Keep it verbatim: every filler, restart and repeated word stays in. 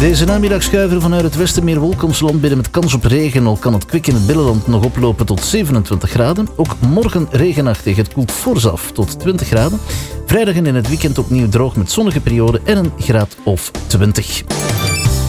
Deze namiddag schuiven er vanuit het westen meer wolken ons land binnen met kans op regen. Al kan het kwik in het binnenland nog oplopen tot zevenentwintig graden. Ook morgen regenachtig. Het koelt fors af tot twintig graden. Vrijdag en in het weekend opnieuw droog met zonnige perioden en een graad of twintig.